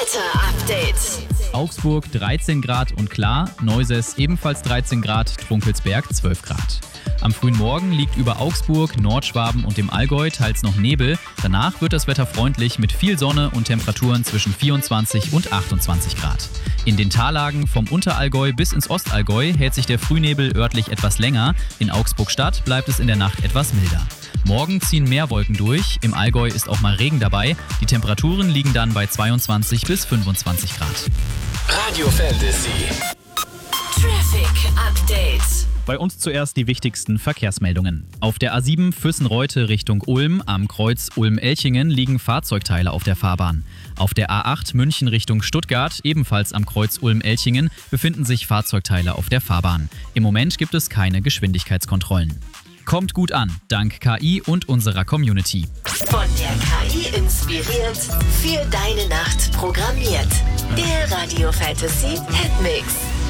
Wetter-Update. Augsburg 13 Grad und klar, Neuses ebenfalls 13 Grad, Trunkelsberg 12 Grad. Am frühen Morgen liegt über Augsburg, Nordschwaben und dem Allgäu teils noch Nebel. Danach wird das Wetter freundlich mit viel Sonne und Temperaturen zwischen 24 und 28 Grad. In den Tallagen vom Unterallgäu bis ins Ostallgäu hält sich der Frühnebel örtlich etwas länger. In Augsburg-Stadt bleibt es in der Nacht etwas milder. Morgen ziehen mehr Wolken durch, im Allgäu ist auch mal Regen dabei. Die Temperaturen liegen dann bei 22 bis 25 Grad. Radio Fantasy. Traffic Update. Bei uns zuerst die wichtigsten Verkehrsmeldungen. Auf der A7 Füssen-Reute Richtung Ulm am Kreuz Ulm-Elchingen liegen Fahrzeugteile auf der Fahrbahn. Auf der A8 München Richtung Stuttgart, ebenfalls am Kreuz Ulm-Elchingen, befinden sich Fahrzeugteile auf der Fahrbahn. Im Moment gibt es keine Geschwindigkeitskontrollen. Kommt gut an, dank KI und unserer Community. Von der KI inspiriert, für deine Nacht programmiert. Der Radio Fantasy Hitmix.